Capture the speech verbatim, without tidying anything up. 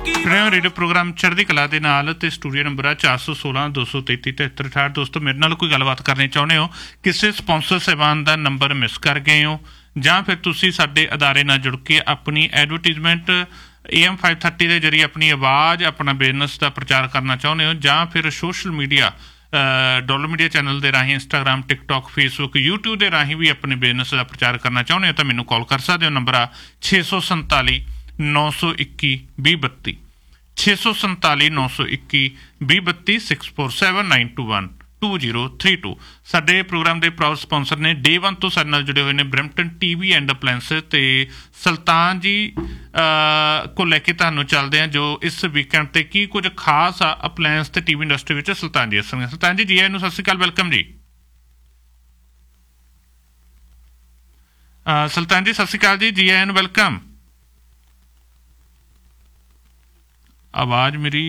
Radio programme चढ़दी कला दे नाल ते स्टूडियो नंबर है चार सौ सोलह दो सौ तेती तिहत्तर अठाहठ। दोस्तों मेरे नाल कोई गलबात करनी चाहुंदे हो, किसी स्पॉन्सर सेवान का नंबर मिस कर गए हो जां फिर तुसीं साडे अदारे नाल जुड़ के अपनी advertisement A M five thirty के जरिए अपनी आवाज़ अपना बिजनस का प्रचार करना चाहुंदे हो, जां फिर social media dollar media channel के राही इंस्टाग्राम टिकटॉक फेसबुक यूट्यूब के राही भी अपने बिजनस का प्रचार करना चाहुंदे हो तो मैनूं कॉल कर सकते हो। नंबर आ छे सौ संताली नौ सौ इक्की भी बत्ती छे सौ संताली नौ सौ इक्की भी बत्ती six four seven nine to one two zero three to. साडे प्रोग्राम के प्राउड स्पॉन्सर ने डे वन तो साडे नाल जुड़े हुए हैं ब्रैम्पटन टी वी एंड अपलायंसेस ते सुल्तान जी को लैके तुहानूं चलदे हैं जो इस वीकेंड ते की कुछ खास अपलायंस ते टी वी इंडस्ट्री विच सुल्तान जी दस्सणगे। सुल्तान जी जी आइए नूं, सत श्री अकाल, वेलकम जी। सुल्तान जी सत श्री अकाल जी, जी आइए नूं, वेलकम। आवाज़ मेरी